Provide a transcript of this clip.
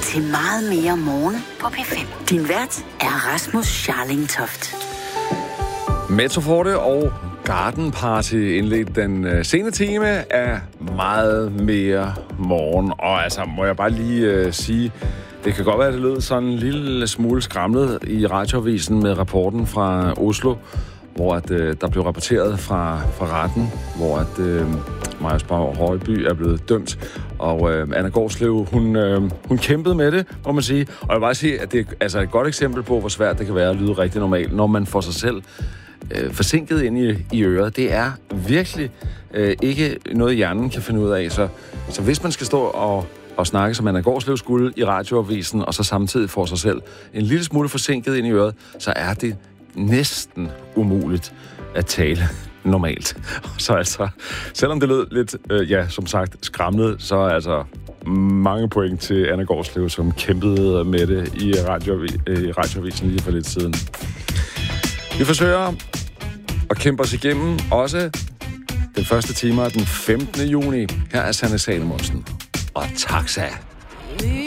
til Meget mere morgen på P5. Din vært er Rasmus Scharling-Toft. Metroforte og Garden Party indledte den sene time af Meget mere morgen. Og altså, må jeg bare lige sige, det kan godt være, at det lød sådan en lille smule skramlet i radioavisen med rapporten fra Oslo, hvor at, der blev rapporteret fra retten, hvor at Marius Højby er blevet dømt. Og Anna Gårdslev, hun kæmpede med det, må man sige. Og jeg vil bare sige, at det er altså et godt eksempel på, hvor svært det kan være at lyde rigtig normalt, når man får sig selv forsinket ind i øret. Det er virkelig ikke noget, hjernen kan finde ud af. Så hvis man skal stå og snakke, som Anna Gårdslev skulle i radioavisen, og så samtidig får sig selv en lille smule forsinket ind i øret, så er det næsten umuligt at tale normalt. Så altså, selvom det lød lidt, som sagt, skramlet, så er altså mange point til Anna Gårdslev, som kæmpede med det i radioavisen lige for lidt siden. Vi forsøger at kæmpe os igennem også den første time af den 15. juni. Her er Sanne Salomonsen og Taxa.